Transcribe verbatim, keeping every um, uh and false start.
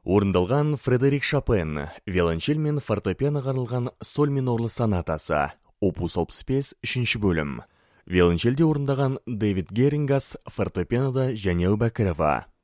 Орындалған Фредерик Шопен, виолончель мен фортепианоға арналған соль минорлы сонатасы, опус алпыс бес, үшінші бөлім. Виолончельде орындаған Дэвид Герингас, фортепианода Және Әубәкірова.